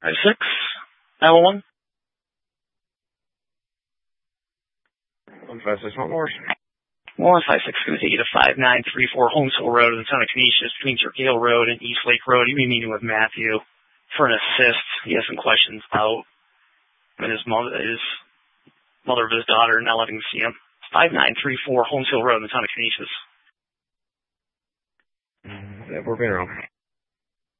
5-6. 911. 156 Mount Morris. 156 is going to take you to 5934 Holmesville Road in the town of Canisius, between Turkey Hill Road and East Lake Road. You'll be meeting with Matthew for an assist. He has some questions about his mother of his daughter not letting him see him. 5934 Holmesville Road in the town of Canisius. Yeah, we're being around.